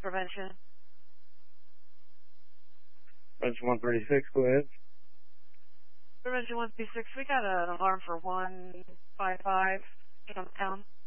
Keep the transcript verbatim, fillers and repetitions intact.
Prevention. Prevention one thirty-six, go ahead. Prevention one thirty-six, we got an alarm for one five five downtown.